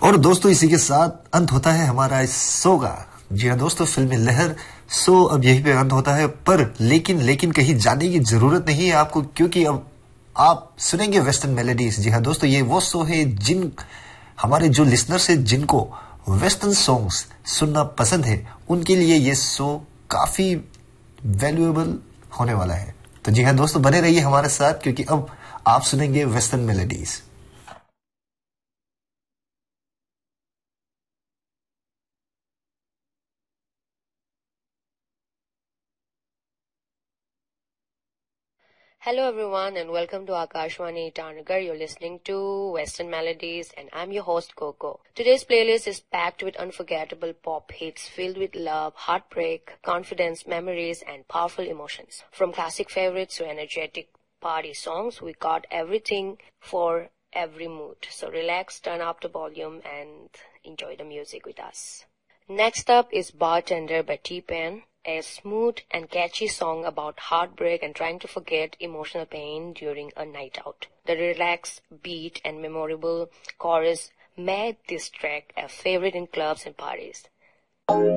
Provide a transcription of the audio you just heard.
और दोस्तों इसी के साथ अंत होता है हमारा इस शो का। जी हाँ दोस्तों, फिल्मी लहर शो अब यहीं पे अंत होता है, पर लेकिन कहीं जाने की जरूरत नहीं है आपको, क्योंकि अब आप सुनेंगे वेस्टर्न मेलोडीज। जी हाँ दोस्तों, ये वो शो है जिन हमारे जो लिसनर्स है जिनको वेस्टर्न सॉन्ग्स सुनना पसंद है, उनके लिए ये शो काफी वैल्यूएबल होने वाला है। तो जी हाँ दोस्तों, बने रहिए हमारे साथ, क्योंकि अब आप सुनेंगे western melodies. Hello everyone and welcome to Akashwani Itanagar. You're listening to Western Melodies and I'm your host Coco. Today's playlist is packed with unforgettable pop hits filled with love, heartbreak, confidence, memories and powerful emotions. From classic favorites to energetic party songs, we got everything for every mood. So relax, turn up the volume and enjoy the music with us. Next up is Bartender by T-Pain, a smooth and catchy song about heartbreak and trying to forget emotional pain during a night out. The relaxed beat and memorable chorus made this track a favorite in clubs and parties.